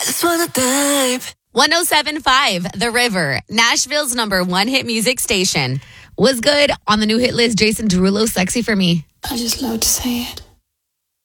I just wanna dive. 107.5 The River, Nashville's #1 hit music station. Was good on the new hit list. Jason Derulo, Sexy for Me. I just love to say it.